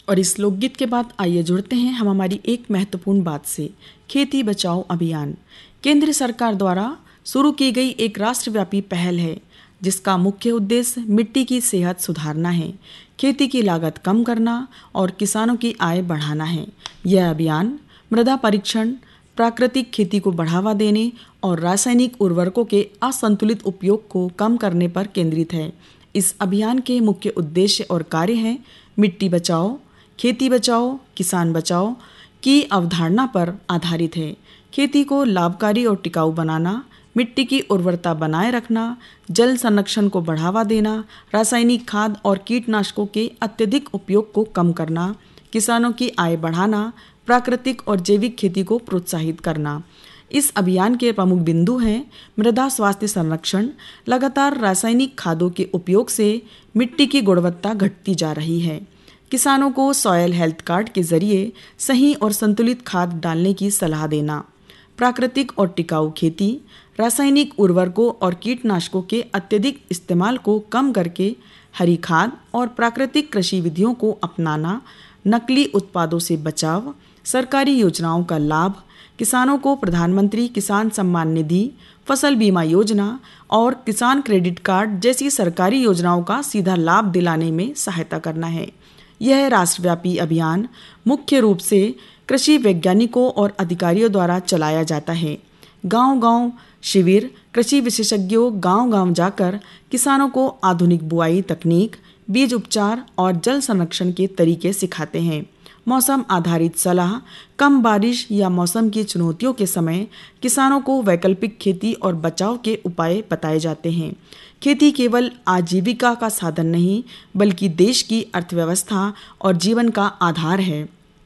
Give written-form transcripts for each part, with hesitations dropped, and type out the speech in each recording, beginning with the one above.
और इस लोकगीत के बाद आइए जुड़ते हैं हम हमारी एक महत्वपूर्ण बात से। खेती बचाओ अभियान केंद्र सरकार द्वारा शुरू की गई एक राष्ट्रव्यापी पहल है, जिसका मुख्य उद्देश्य मिट्टी की सेहत सुधारना है, खेती की लागत कम करना और किसानों की आय बढ़ाना है। यह अभियान मृदा परीक्षण, प्राकृतिक खेती को बढ़ावा देने और रासायनिक उर्वरकों के असंतुलित उपयोग को कम करने पर केंद्रित है। इस अभियान के मुख्य उद्देश्य और कार्य हैं मिट्टी बचाओ, खेती बचाओ, किसान बचाओ की अवधारणा पर आधारित है। खेती को लाभकारी और टिकाऊ बनाना, मिट्टी की उर्वरता बनाए रखना, जल संरक्षण को बढ़ावा देना, रासायनिक खाद और कीटनाशकों के अत्यधिक उपयोग को कम करना, किसानों की आय बढ़ाना, प्राकृतिक और जैविक खेती को प्रोत्साहित करना। इस अभियान के प्रमुख बिंदु हैं मृदा स्वास्थ्य संरक्षण। लगातार रासायनिक खादों के उपयोग से मिट्टी की गुणवत्ता घटती जा रही है। किसानों को सॉयल हेल्थ कार्ड के जरिए सही और संतुलित खाद डालने की सलाह देना। प्राकृतिक और टिकाऊ खेती, रासायनिक उर्वरकों और कीटनाशकों के अत्यधिक इस्तेमाल को कम करके हरी खाद और प्राकृतिक कृषि विधियों को अपनाना, नकली उत्पादों से बचाव, सरकारी योजनाओं का लाभ, किसानों को प्रधानमंत्री किसान सम्मान निधि, फसल बीमा योजना और किसान क्रेडिट कार्ड जैसी सरकारी योजनाओं का सीधा लाभ दिलाने में सहायता करना है। यह राष्ट्रव्यापी अभियान मुख्य रूप से कृषि वैज्ञानिकों और अधिकारियों द्वारा चलाया जाता है। गांव-गांव शिविर, कृषि विशेषज्ञों गांव-गांव जाकर किसानों को आधुनिक बुआई तकनीक, बीज उपचार और जल संरक्षण के तरीके सिखाते हैं। मौसम आधारित सलाह, कम बारिश या मौसम की चुनौतियों के समय किसानों को वैकल्पिक खेती और बचाव के उपाय बताए जाते हैं। खेती केवल आजीविका का साधन नहीं, बल्कि देश की अर्थव्यवस्था और जीवन का आधार है।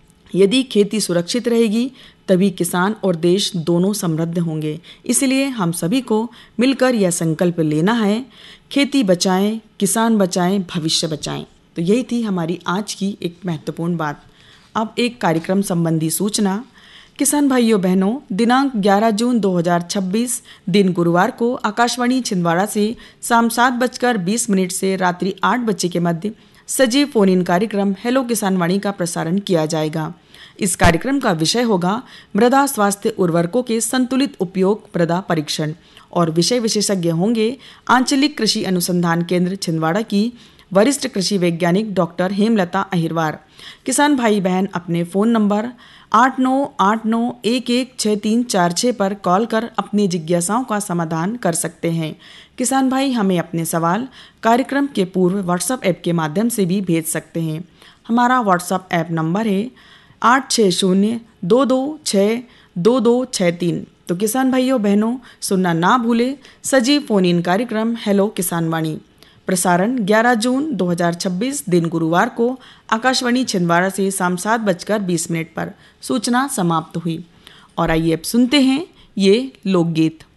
यदि खेती सुरक्षित रहेगी, तभी किसान और देश दोनों समृद्ध होंगे। इसलिए हम सभी को मिलकर यह संकल्प लेना है, खेती बचाएं, किसान बचाएं, भविष्य बचाएं। तो यही थी हमारी आज की एक महत्वपूर्ण बात। अब एक कार्यक्रम संबंधी सूचना। किसान भाइयों बहनों, दिनांक 11 जून 2026 दिन गुरुवार को आकाशवाणी छिंदवाड़ा से शाम 7:20 से रात्रि 8 बजे के मध्य सजीव फोन इन कार्यक्रम हेलो किसान वाणी का प्रसारण किया जाएगा। इस कार्यक्रम का विषय होगा मृदा स्वास्थ्य उर्वरकों के संतुलित उपयोग, मृदा परीक्षण, और विषय विशेषज्ञ होंगे आंचलिक कृषि अनुसंधान केंद्र छिंदवाड़ा की वरिष्ठ कृषि वैज्ञानिक डॉक्टर हेमलता अहिरवार। किसान भाई बहन अपने फ़ोन नंबर 8989116346 पर कॉल कर अपनी जिज्ञासाओं का समाधान कर सकते हैं। किसान भाई हमें अपने सवाल कार्यक्रम के पूर्व व्हाट्सएप ऐप के माध्यम से भी भेज सकते हैं। हमारा व्हाट्सएप ऐप नंबर है 8602262263। तो किसान भाइयों बहनों, सुनना ना भूलें सजीव फोन इन कार्यक्रम हेलो किसान वाणी। प्रसारण 11 जून 2026 दिन गुरुवार को आकाशवाणी छिंदवाड़ा से शाम 7:20 पर। सूचना समाप्त हुई। और आइए अब सुनते हैं ये लोकगीत।